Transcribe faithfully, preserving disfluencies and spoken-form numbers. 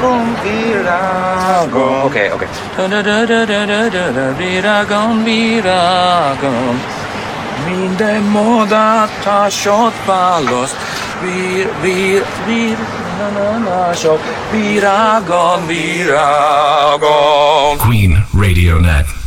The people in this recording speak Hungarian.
virágom, virágom. Oké, oké. Virágom, virágom. Minden modátásod választ. Vír, vír, vír, na, na, na, sok. Virágom, virágom. Queen Radio Net.